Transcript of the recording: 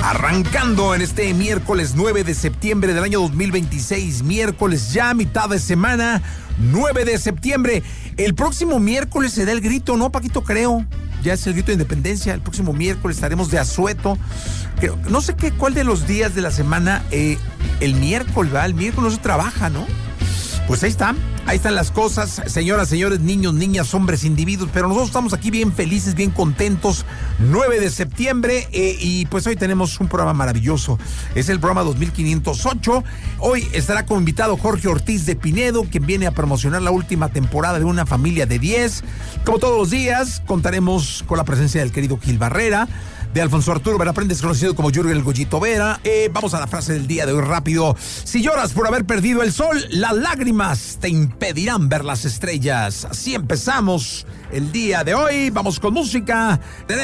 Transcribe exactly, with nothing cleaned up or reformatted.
Arrancando en este miércoles nueve de septiembre del año dos mil veintiséis, miércoles ya mitad de semana, nueve de septiembre. El próximo miércoles se da el grito, ¿no, Paquito? Creo. Ya es el grito de independencia. El próximo miércoles estaremos de asueto. Creo, no sé qué, cuál de los días de la semana, eh, el miércoles, ¿verdad? El miércoles no se trabaja, ¿no? Pues ahí está, ahí están las cosas, señoras, señores, niños, niñas, hombres, individuos, pero nosotros estamos aquí bien felices, bien contentos, nueve de septiembre, eh, y pues hoy tenemos un programa maravilloso, es el programa dos mil quinientos ocho, hoy estará como invitado Jorge Ortiz de Pinedo, quien viene a promocionar la última temporada de Una Familia de diez, como todos los días, contaremos con la presencia del querido Gil Barrera, de Alfonso Arturo Veraprendes, conocido como Jürgen el Goyito Vera. Eh, vamos a la frase del día de hoy rápido. Si lloras por haber perdido el sol, las lágrimas te impedirán ver las estrellas. Así empezamos el día de hoy. Vamos con música.